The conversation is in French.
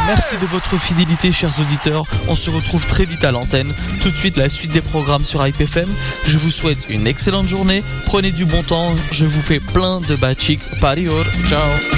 Merci de votre fidélité, chers auditeurs. On se retrouve très vite à l'antenne. Tout de suite, la suite des programmes sur Hype FM. Je vous souhaite une excellente journée. Prenez du bon temps. Je vous fais plein de bachik. Parior. Ciao.